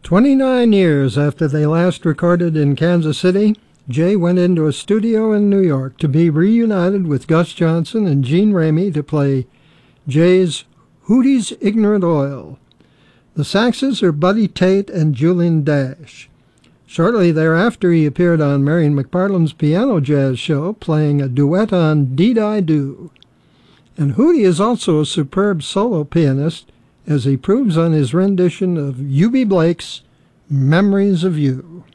29 years after they last recorded in Kansas City, Jay went into a studio in New York to be reunited with Gus Johnson and Gene Ramey to play Jay's Hootie's Ignorant Oil. The saxes are Buddy Tate and Julian Dash. Shortly thereafter, he appeared on Marion McPartland's piano jazz show, playing a duet on Deed I Do. And Hootie is also a superb solo pianist, as he proves on his rendition of Eubie Blake's Memories of You.